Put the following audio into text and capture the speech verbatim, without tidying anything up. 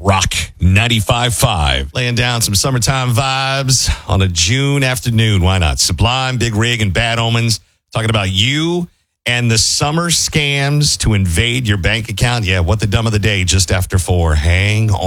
Rock ninety-five point five. Laying down some summertime vibes on a June afternoon. Why not? Sublime, Big Rig, and Bad Omens. Talking about you and the summer scams to invade your bank account. Yeah, what the dumb of the day just after four. Hang on.